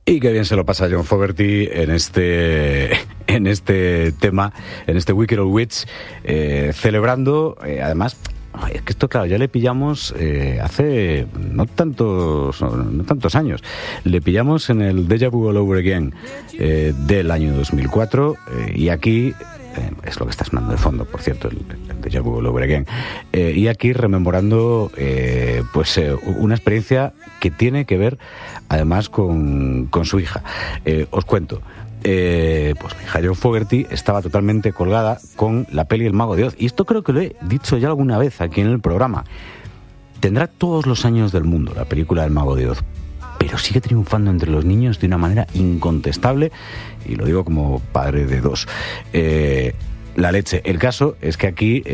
Y qué bien se lo pasa John Fogerty en este tema, en este Wicked Old Witch, celebrando, además, es que esto, claro, ya le pillamos hace no tantos años. Le pillamos en el Deja Vu All Over Again del año 2004, y aquí... es lo que está sonando de fondo, por cierto, el Deja Vu All Over Again, y aquí rememorando una experiencia que tiene que ver además con su hija. Os cuento, pues mi hija John Fogerty estaba totalmente colgada con la peli El Mago de Oz, y esto creo que lo he dicho ya alguna vez aquí en el programa. Tendrá todos los años del mundo la película del Mago de Oz, pero sigue triunfando entre los niños de una manera incontestable, y lo digo como padre de dos. La leche. El caso es que aquí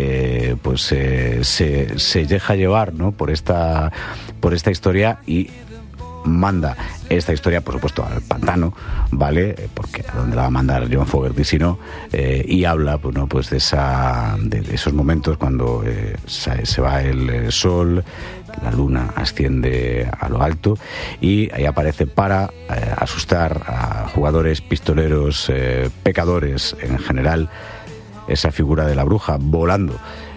se deja llevar, ¿no?, por esta historia, y manda esta historia, por supuesto, al pantano, ¿vale? Porque a dónde la va a mandar John Fogerty si no, y habla, pues de esos momentos cuando se va el sol, la luna asciende a lo alto, y ahí aparece para asustar a jugadores, pistoleros, pecadores en general, esa figura de la bruja volando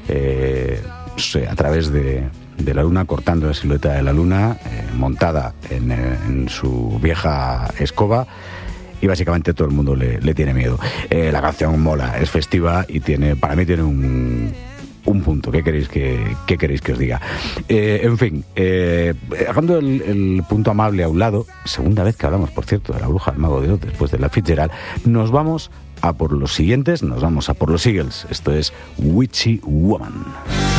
a través de la luna, cortando la silueta de la luna, montada en su vieja escoba, y básicamente todo el mundo le tiene miedo. La canción mola, es festiva, y para mí tiene un punto. ¿Qué queréis que os diga? En fin, dejando el punto amable a un lado, segunda vez que hablamos, por cierto, de la bruja del Mago de Oz después de la Fitzgerald, nos vamos a por los siguientes, nos vamos a por los Eagles. Esto es Witchy Woman.